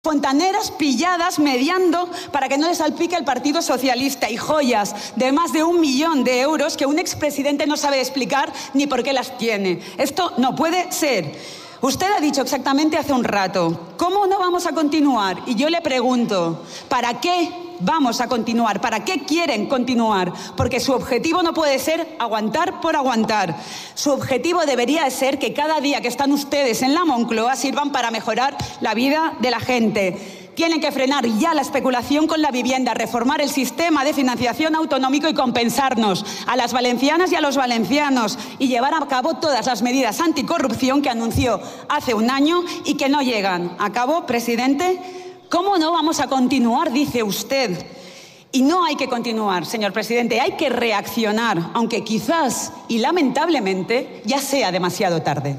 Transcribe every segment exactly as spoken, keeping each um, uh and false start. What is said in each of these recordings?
Fontaneras pilladas mediando para que no les salpique el Partido Socialista y joyas de más de un millón de euros que un expresidente no sabe explicar ni por qué las tiene. Esto no puede ser. Usted ha dicho exactamente hace un rato, ¿cómo no vamos a continuar? Y yo le pregunto, ¿para qué vamos a continuar? ¿Para qué quieren continuar? Porque su objetivo no puede ser aguantar por aguantar. Su objetivo debería ser que cada día que están ustedes en la Moncloa sirvan para mejorar la vida de la gente. Tienen que frenar ya la especulación con la vivienda, reformar el sistema de financiación autonómico y compensarnos a las valencianas y a los valencianos y llevar a cabo todas las medidas anticorrupción que anunció hace un año y que no llegan a cabo, presidente. ¿Cómo no vamos a continuar?, dice usted. Y no hay que continuar, señor presidente, hay que reaccionar, aunque quizás y lamentablemente ya sea demasiado tarde.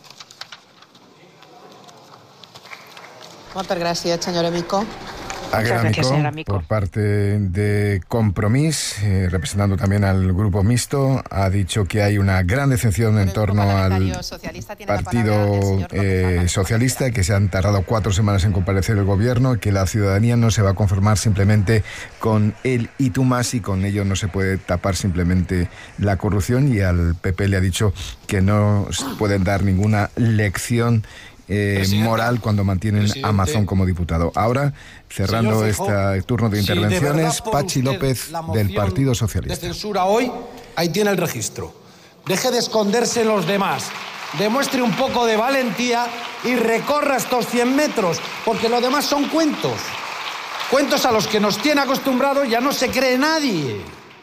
Moltes gràcies, senyora Micó. Muchas gracias, señora Micó. Por parte de Compromís, eh, representando también al Grupo Mixto, ha dicho que hay una gran decepción en torno al Partido eh, Socialista, que se han tardado cuatro semanas en comparecer el Gobierno, que la ciudadanía no se va a conformar simplemente con el y tú más, y con ello no se puede tapar simplemente la corrupción, y al P P le ha dicho que no pueden dar ninguna lección Eh, moral cuando mantienen a Amazon como diputado. Ahora, cerrando este turno de intervenciones, si de Pachi López, del Partido Socialista. De censura hoy, ahí tiene el registro. Deje de esconderse los demás. Demuestre un poco de valentía y recorra estos cien metros, porque lo demás son cuentos. Cuentos a los que nos tiene acostumbrados, ya no se cree nadie.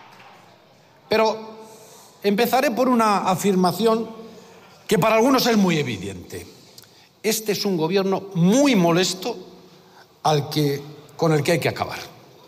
Pero empezaré por una afirmación que para algunos es muy evidente. Este es un gobierno muy molesto al que, con el que hay que acabar.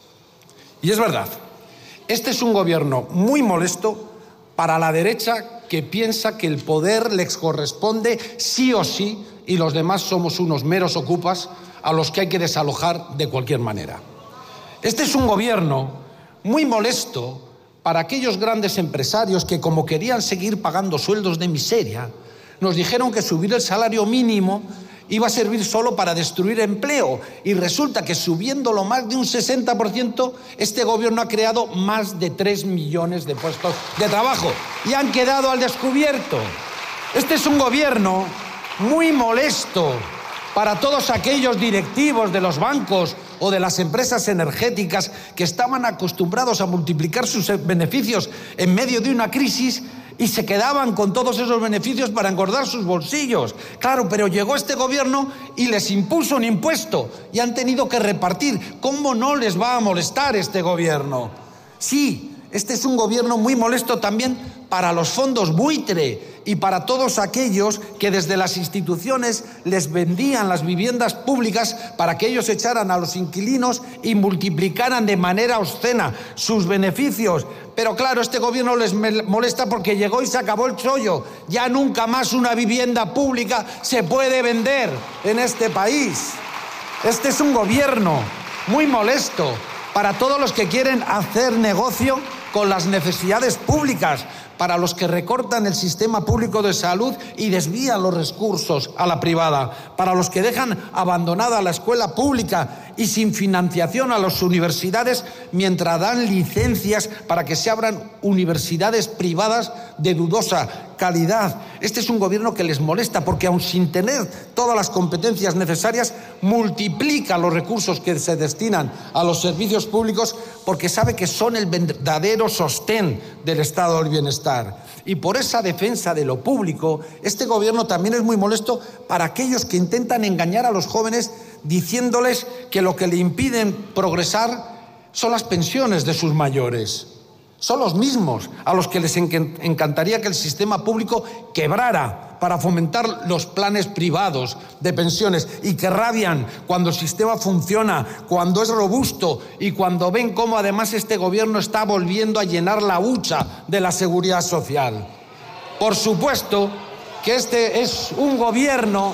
Y es verdad, este es un gobierno muy molesto para la derecha, que piensa que el poder les corresponde sí o sí y los demás somos unos meros ocupas a los que hay que desalojar de cualquier manera. Este es un gobierno muy molesto para aquellos grandes empresarios que, como querían seguir pagando sueldos de miseria, nos dijeron que subir el salario mínimo iba a servir solo para destruir empleo, y resulta que subiéndolo más de un sesenta por ciento, este gobierno ha creado más de tres millones de puestos de trabajo y han quedado al descubierto. Este es un gobierno muy molesto para todos aquellos directivos de los bancos o de las empresas energéticas que estaban acostumbrados a multiplicar sus beneficios en medio de una crisis y se quedaban con todos esos beneficios para engordar sus bolsillos. Claro, pero llegó este gobierno y les impuso un impuesto y han tenido que repartir. ¿Cómo no les va a molestar este gobierno? Sí, este es un gobierno muy molesto también para los fondos buitre y para todos aquellos que desde las instituciones les vendían las viviendas públicas para que ellos echaran a los inquilinos y multiplicaran de manera obscena sus beneficios. Pero claro, este gobierno les molesta porque llegó y se acabó el chollo. Ya nunca más una vivienda pública se puede vender en este país. Este es un gobierno muy molesto para todos los que quieren hacer negocio con las necesidades públicas, para los que recortan el sistema público de salud y desvían los recursos a la privada, para los que dejan abandonada la escuela pública y sin financiación a las universidades mientras dan licencias para que se abran universidades privadas de dudosa calidad. Este es un gobierno que les molesta porque, aun sin tener todas las competencias necesarias, multiplica los recursos que se destinan a los servicios públicos porque sabe que son el verdadero sostén del estado del bienestar. Y por esa defensa de lo público, este gobierno también es muy molesto para aquellos que intentan engañar a los jóvenes diciéndoles que lo que le impiden progresar son las pensiones de sus mayores. Son los mismos a los que les encantaría que el sistema público quebrara para fomentar los planes privados de pensiones, y que rabian cuando el sistema funciona, cuando es robusto y cuando ven cómo además este gobierno está volviendo a llenar la hucha de la seguridad social. Por supuesto que este es un gobierno,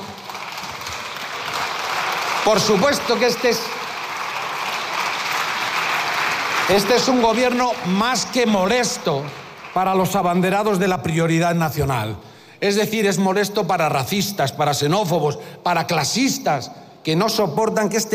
por supuesto que este es Este es un gobierno más que molesto para los abanderados de la prioridad nacional. Es decir, es molesto para racistas, para xenófobos, para clasistas, que no soportan que este